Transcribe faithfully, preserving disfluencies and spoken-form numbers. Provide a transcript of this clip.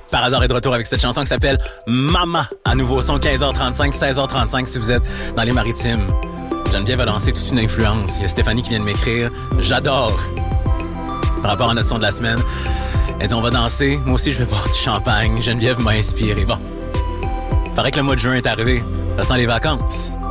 Par hasard est de retour avec cette chanson qui s'appelle Mama. À nouveau son quinze heures trente-cinq, seize heures trente-cinq si vous êtes dans les maritimes. Geneviève a lancé toute une influence. Il y a Stéphanie qui vient de m'écrire. J'adore. Par rapport à notre son de la semaine. Elle dit on va danser. Moi aussi je vais boire du champagne. Geneviève m'a inspiré. Bon. Paraît que le mois de juin est arrivé. Ça sent les vacances.